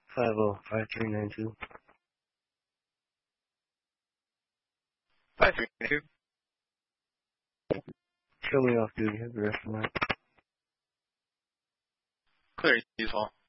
505392. 5392. Show me off duty. Have the rest of the night. Clear, use all.